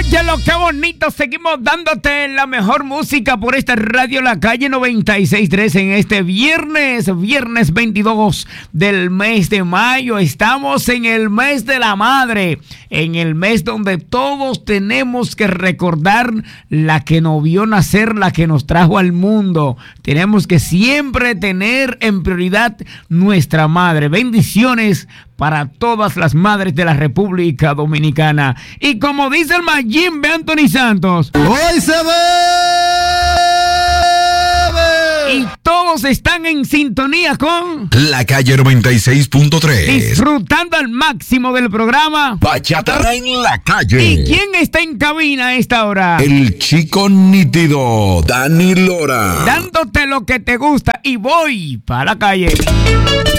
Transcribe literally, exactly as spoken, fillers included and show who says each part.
Speaker 1: Óyelo, qué bonito. Seguimos dándote la mejor música por esta radio La Calle noventa y seis punto tres en este viernes, viernes veintidós del mes de mayo. Estamos en el mes de la madre, en el mes donde todos tenemos que recordar la que nos vio nacer, la que nos trajo al mundo. Tenemos que siempre tener en prioridad nuestra madre. Bendiciones para todas las madres de la República Dominicana. Y como dice el Mayimbe Anthony Santos,
Speaker 2: ¡hoy se bebe!
Speaker 1: Y todos están en sintonía con
Speaker 3: La Calle noventa y seis punto tres.
Speaker 1: Disfrutando al máximo del programa
Speaker 3: Bachata en la Calle.
Speaker 1: ¿Y quién está en cabina a esta hora?
Speaker 3: El chico nítido, Dani Lora.
Speaker 1: Dándote lo que te gusta y voy para la calle.